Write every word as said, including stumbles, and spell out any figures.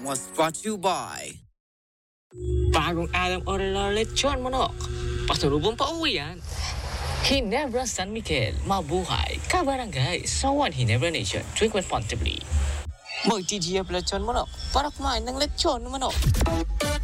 was brought to you by Bagong Adam Oral Lechon Manok. Pasalubong pa uwi yan. Ginebra San Miguel. Mabuhay. Kabarangay. Sa One Ginebra Nation. Drink responsibly. Mag-T G F Lechon Manok para kumain ng lechon manok.